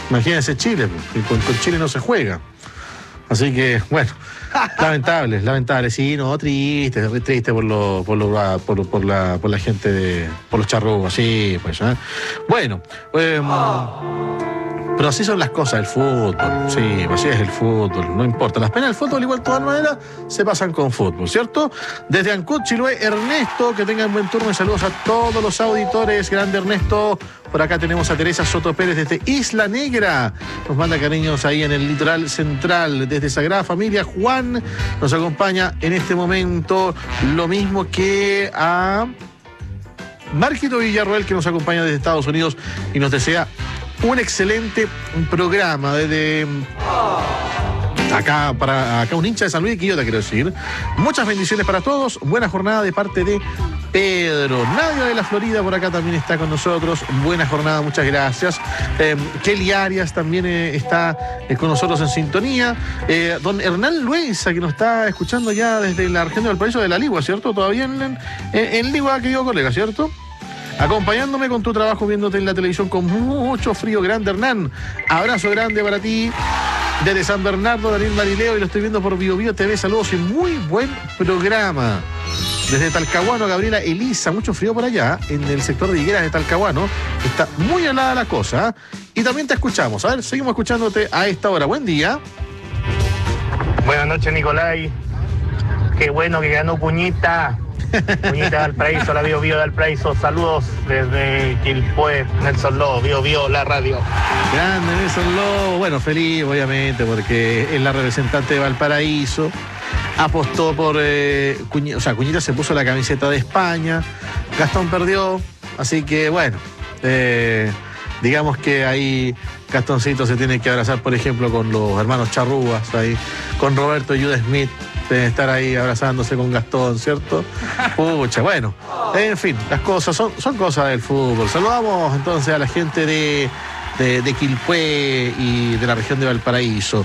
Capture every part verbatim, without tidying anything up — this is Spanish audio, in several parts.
Imagínense Chile, con, con Chile no se juega. Así que, bueno, lamentable, lamentable, sí, no, triste, triste por lo, por lo, por, por la, por la gente de, por los charrúas, sí, pues, ¿eh? Bueno, eh, pero así son las cosas del fútbol, sí, así es el fútbol, no importa. Las penas del fútbol, igual de todas maneras, se pasan con fútbol, ¿cierto? Desde Ancud, Chiloé, Ernesto, que tengan buen turno y saludos a todos los auditores. Grande Ernesto. Por acá tenemos a Teresa Soto Pérez desde Isla Negra. Nos manda cariños ahí en el litoral central. Desde Sagrada Familia, Juan nos acompaña en este momento. Lo mismo que a Marquito Villarroel, que nos acompaña desde Estados Unidos y nos desea un excelente programa desde acá, para acá un hincha de San Luis de Quillota, quiero decir. Muchas bendiciones para todos. Buena jornada de parte de Pedro. Nadia de la Florida por acá también está con nosotros. Buena jornada, muchas gracias. Eh, Kelly Arias también eh, está eh, con nosotros en sintonía. Eh, don Hernán Luisa, que nos está escuchando ya desde la región de Valparaíso de la Ligua, ¿cierto? Todavía en, en, en Ligua, querido colega, ¿cierto? Acompañándome con tu trabajo, viéndote en la televisión con mucho frío. Grande Hernán, abrazo grande para ti. Desde San Bernardo, Daniel Marileo, y lo estoy viendo por Bio Bio T V. Saludos y muy buen programa. Desde Talcahuano, Gabriela Elisa, mucho frío por allá, en el sector de Higueras de Talcahuano. Está muy helada la cosa. Y también te escuchamos. A ver, seguimos escuchándote a esta hora. Buen día. Buenas noches, Nicolai. Qué bueno que ganó Puñita. Puñita de Valparaíso, la Bio Bio de Valparaíso. Saludos desde Quilpué, Nelson Lobo, Bio Bio, la radio. Grande Nelson Lobo. Bueno, feliz, obviamente, porque es la representante de Valparaíso. Apostó por eh, Cuñita, o sea, Cuñita se puso la camiseta de España. Gastón perdió, así que bueno, eh, digamos que ahí Gastoncito se tiene que abrazar, por ejemplo, con los hermanos Charrúas, ahí, con Roberto y Jude Smith. Deben estar ahí abrazándose con Gastón, ¿cierto? Pucha, bueno, en fin, las cosas son, son cosas del fútbol. Saludamos entonces a la gente de, de, de Quilpué y de la región de Valparaíso.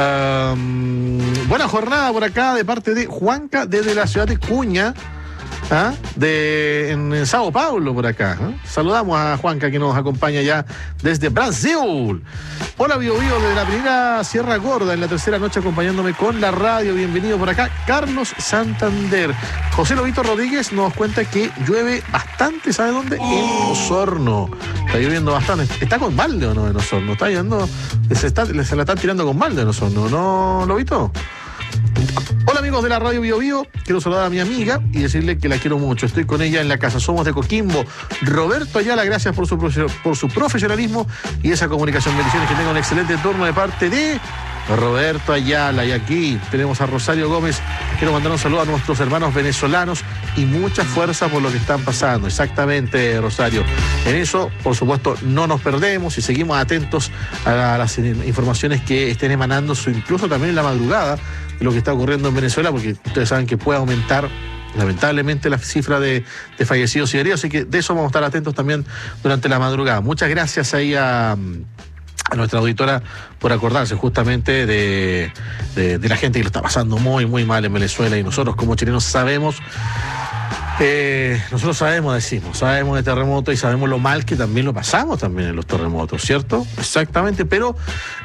Um, buena jornada por acá de parte de Juanca desde la ciudad de Cuña, ¿ah? de, en, en Sao Paulo por acá. ¿eh? Saludamos a Juanca, que nos acompaña ya desde Brasil. Hola, Bio Bio, desde la primera Sierra Gorda, en la tercera noche acompañándome con la radio. Bienvenido por acá, Carlos Santander. José Lobito Rodríguez nos cuenta que llueve bastante, ¿sabe dónde? En Osorno. Está lloviendo bastante. ¿Está con balde o no en Osorno? Está lloviendo, se, está, se la están tirando con balde en Osorno, ¿no, Lobito? Hola amigos de la radio Bio Bio, quiero saludar a mi amiga y decirle que la quiero mucho. Estoy con ella en la casa, somos de Coquimbo. Roberto Ayala, gracias por su, por su profesionalismo y esa comunicación. Bendiciones, que tenga un excelente turno de parte de Roberto Ayala. Y aquí tenemos a Rosario Gómez. Quiero mandar un saludo a nuestros hermanos venezolanos y mucha fuerza por lo que están pasando. Exactamente, Rosario. En eso, por supuesto, no nos perdemos y seguimos atentos a las informaciones que estén emanando, incluso también en la madrugada, de lo que está ocurriendo en Venezuela, porque ustedes saben que puede aumentar lamentablemente la cifra de, de fallecidos y heridos, así que de eso vamos a estar atentos también durante la madrugada. Muchas gracias ahí a... a nuestra auditora por acordarse justamente de, de, de la gente que lo está pasando muy, muy mal en Venezuela, y nosotros como chilenos sabemos, eh, nosotros sabemos, decimos, sabemos de terremotos y sabemos lo mal que también lo pasamos también en los terremotos, ¿cierto? Exactamente, pero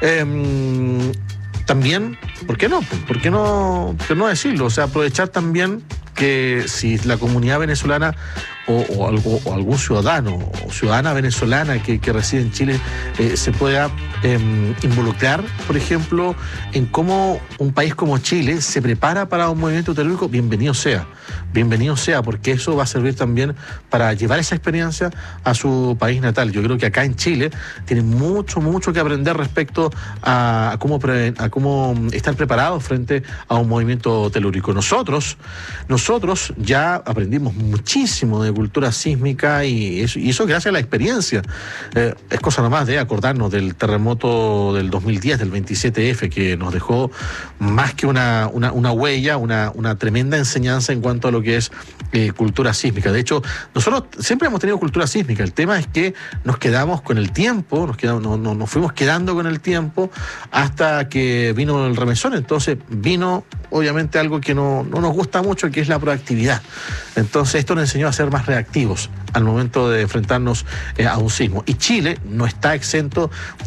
eh, también, ¿por qué no? ¿Por qué no, por qué no decirlo? O sea, aprovechar también que si la comunidad venezolana o, o, algo, o algún ciudadano o ciudadana venezolana que, que reside en Chile eh, se pueda eh, involucrar, por ejemplo, en cómo un país como Chile se prepara para un movimiento telúrico, bienvenido sea. Bienvenido sea, porque eso va a servir también para llevar esa experiencia a su país natal. Yo creo que acá en Chile tienen mucho, mucho que aprender respecto a, a, cómo, pre, a cómo estar preparados frente a un movimiento telúrico. Nosotros, nosotros ya aprendimos muchísimo de cultura sísmica y eso, y eso gracias a la experiencia. Eh, es cosa nomás de acordarnos del terremoto del dos mil diez, del veintisiete F, que nos dejó más que una, una, una huella, una, una tremenda enseñanza en cuanto a lo que es eh, cultura sísmica. De hecho, nosotros siempre hemos tenido cultura sísmica. El tema es que nos quedamos con el tiempo, nos, quedamos, no, no, nos fuimos quedando con el tiempo hasta que vino el remesón. Entonces vino, obviamente, algo que no, no nos gusta mucho, que es la proactividad. Entonces esto nos enseñó a ser más reactivos al momento de enfrentarnos eh, a un sismo. Y Chile no está exento